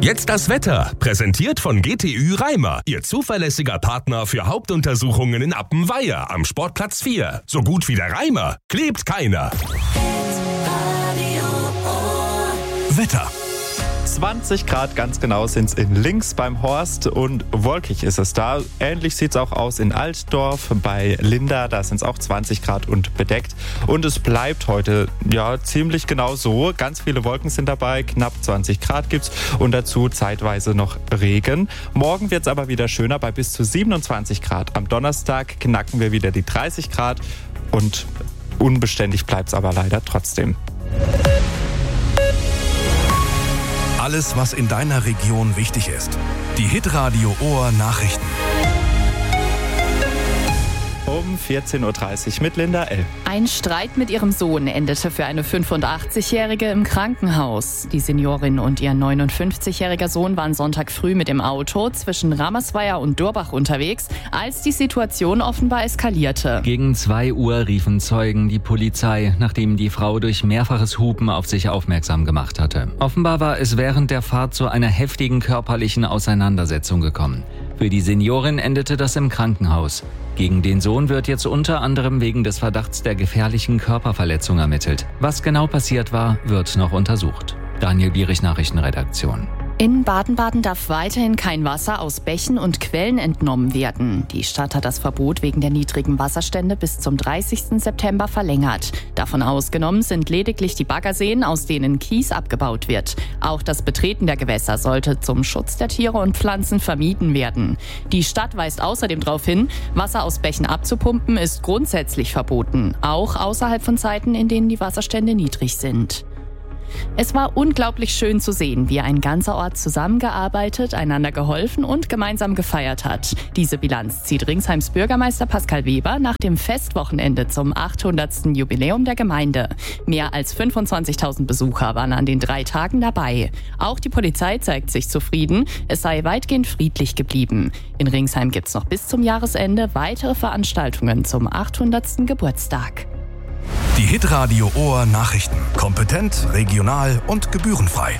Jetzt das Wetter, präsentiert von GTÜ Reimer, Ihr zuverlässiger Partner für Hauptuntersuchungen in Appenweier am Sportplatz 4. So gut wie der Reimer klebt keiner. Wetter. 20 Grad ganz genau sind es in Links beim Horst und wolkig ist es da. Ähnlich sieht es auch aus in Altdorf bei Linda, da sind es auch 20 Grad und bedeckt. Und es bleibt heute ziemlich genau so. Ganz viele Wolken sind dabei, knapp 20 Grad gibt's und dazu zeitweise noch Regen. Morgen wird es aber wieder schöner bei bis zu 27 Grad. Am Donnerstag knacken wir wieder die 30 Grad und unbeständig bleibt es aber leider trotzdem. Alles, was in deiner Region wichtig ist. Die Hitradio Ohr Nachrichten. Um 14.30 Uhr mit Linda L. Ein Streit mit ihrem Sohn endete für eine 85-Jährige im Krankenhaus. Die Seniorin und ihr 59-jähriger Sohn waren Sonntag früh mit dem Auto zwischen Ramersweier und Durbach unterwegs, als die Situation offenbar eskalierte. Gegen 2 Uhr riefen Zeugen die Polizei, nachdem die Frau durch mehrfaches Hupen auf sich aufmerksam gemacht hatte. Offenbar war es während der Fahrt zu einer heftigen körperlichen Auseinandersetzung gekommen. Für die Seniorin endete das im Krankenhaus. Gegen den Sohn wird jetzt unter anderem wegen des Verdachts der gefährlichen Körperverletzung ermittelt. Was genau passiert war, wird noch untersucht. Daniel Bierich, Nachrichtenredaktion. In Baden-Baden darf weiterhin kein Wasser aus Bächen und Quellen entnommen werden. Die Stadt hat das Verbot wegen der niedrigen Wasserstände bis zum 30. September verlängert. Davon ausgenommen sind lediglich die Baggerseen, aus denen Kies abgebaut wird. Auch das Betreten der Gewässer sollte zum Schutz der Tiere und Pflanzen vermieden werden. Die Stadt weist außerdem darauf hin, Wasser aus Bächen abzupumpen ist grundsätzlich verboten, auch außerhalb von Zeiten, in denen die Wasserstände niedrig sind. Es war unglaublich schön zu sehen, wie ein ganzer Ort zusammengearbeitet, einander geholfen und gemeinsam gefeiert hat. Diese Bilanz zieht Ringsheims Bürgermeister Pascal Weber nach dem Festwochenende zum 800. Jubiläum der Gemeinde. Mehr als 25.000 Besucher waren an den 3 Tagen dabei. Auch die Polizei zeigt sich zufrieden, es sei weitgehend friedlich geblieben. In Ringsheim gibt's noch bis zum Jahresende weitere Veranstaltungen zum 800. Geburtstag. Die Hitradio Ohr Nachrichten. Kompetent, regional und gebührenfrei.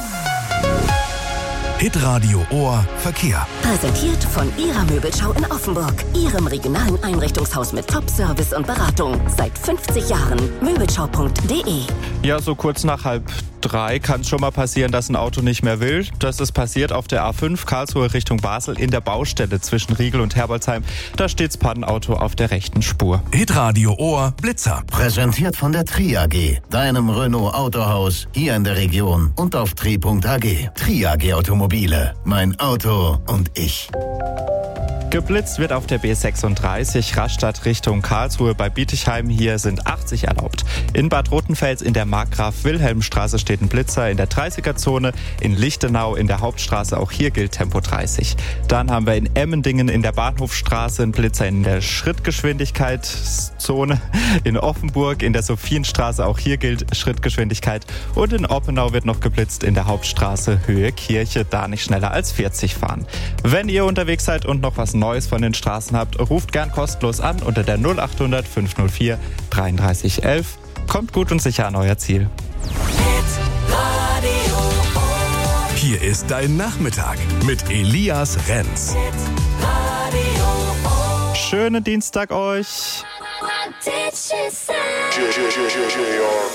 Hitradio Ohr Verkehr. Präsentiert von Ihrer Möbelschau in Offenburg. Ihrem regionalen Einrichtungshaus mit Top-Service und Beratung. Seit 50 Jahren. Möbelschau.de. Ja, so kurz nach 2:30 kann es schon mal passieren, dass ein Auto nicht mehr will. Das ist passiert auf der A5 Karlsruhe Richtung Basel in der Baustelle zwischen Riegel und Herbolzheim. Da steht's Pannenauto auf der rechten Spur. Hitradio Ohr Blitzer. Präsentiert von der Tri AG, deinem Renault Autohaus hier in der Region und auf tri.ag. Tri AG Automobile, mein Auto und ich. Geblitzt wird auf der B36 Rastatt Richtung Karlsruhe bei Bietigheim. Hier sind 80 erlaubt. In Bad Rotenfels in der Markgraf-Wilhelm-Straße steht ein Blitzer in der 30er-Zone. In Lichtenau in der Hauptstraße, auch hier gilt Tempo 30. Dann haben wir in Emmendingen in der Bahnhofstraße einen Blitzer in der Schrittgeschwindigkeitszone. In Offenburg in der Sophienstraße, auch hier gilt Schrittgeschwindigkeit. Und in Oppenau wird noch geblitzt in der Hauptstraße Höhe Kirche, da nicht schneller als 40 fahren. Wenn ihr unterwegs seid und noch was Neues von den Straßen habt, ruft gern kostenlos an unter der 0800 504 3311. Kommt gut und sicher an euer Ziel. Hier ist dein Nachmittag mit Elias Renz. Schönen Dienstag euch.